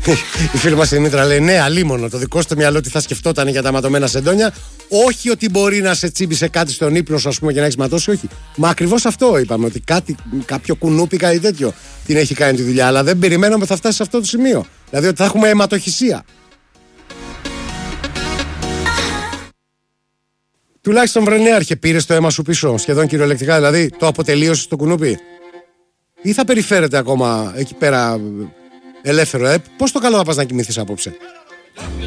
Η φίλη μας η Δημήτρα λέει: ναι, αλίμονο. Το δικό στο μυαλό τι θα σκεφτόταν για τα ματωμένα σεντόνια. Όχι ότι μπορεί να σε τσίμπησε κάτι στον ύπνο σου, ας πούμε, και να έχει ματώσει. Όχι. Μα ακριβώς αυτό είπαμε. Ότι κάποιο κουνούπι, κάτι τέτοιο την έχει κάνει τη δουλειά. Αλλά δεν περιμέναμε ότι θα φτάσει σε αυτό το σημείο. Δηλαδή ότι θα έχουμε αιματοχυσία. Τουλάχιστον βρενέαρχε, πήρε το αίμα σου πίσω, σχεδόν κυριολεκτικά. Δηλαδή το αποτελείωσε το κουνούπι. Ή θα περιφέρεται ακόμα εκεί πέρα ελεύθερο. Πώς το καλό θα πας να κοιμηθείς απόψε?